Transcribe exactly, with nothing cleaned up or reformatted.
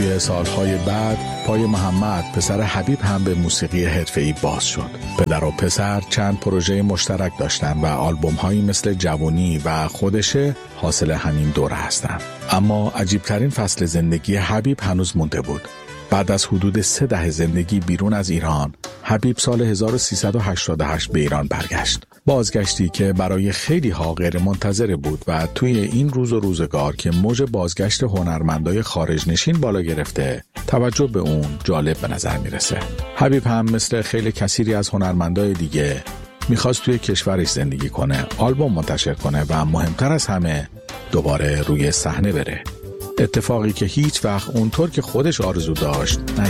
توی سالهای بعد پای محمد پسر حبیب هم به موسیقی حرفه‌ای باز شد. پدر و پسر چند پروژه مشترک داشتن و آلبوم‌هایی مثل جوونی و خودشه حاصل همین دوره هستن. اما عجیبترین فصل زندگی حبیب هنوز مونده بود. بعد از حدود سه دهه زندگی بیرون از ایران، حبیب سال هزار و سیصد و هشتاد و هشت به ایران برگشت. بازگشتی که برای خیلی ها غیر منتظره بود و توی این روز و روزگار که موج بازگشت هنرمندای خارج نشین بالا گرفته، توجه به اون جالب به نظر میرسه. حبیب هم مثل خیلی کثیری از هنرمندای دیگه میخواست توی کشورش زندگی کنه، آلبوم منتشر کنه و مهمتر از همه دوباره روی صحنه بره. اتفاقی که هیچ وقت اونطور که خودش آرزو داشت نیفتاد.